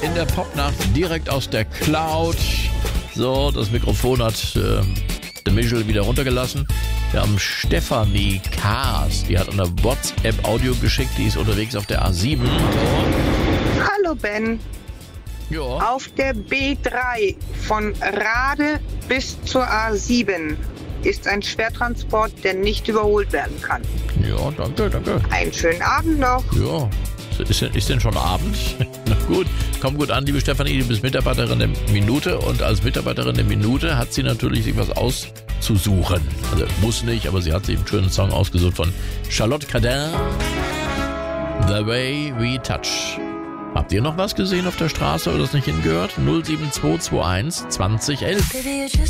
in der Popnacht direkt aus der Cloud. So, das Mikrofon hat der Michel wieder runtergelassen. Wir haben Stefanie Kaas, die hat eine WhatsApp-Audio geschickt, die ist unterwegs auf der A7. Hallo Ben. Ja. Auf der B3 von Rade bis zur A7 ist ein Schwertransport, der nicht überholt werden kann. Ja, danke. Einen schönen Abend noch. Ja, ist denn schon Abend? Na gut, komm gut an, liebe Stefanie, du bist Mitarbeiterin der Minute und als Mitarbeiterin der Minute hat sie natürlich sich was auszusuchen. Also muss nicht, aber sie hat sich einen schönen Song ausgesucht von Charlotte Cardin, The Way We Touch. Habt ihr noch was gesehen auf der Straße oder das nicht hingehört? 07221 2011.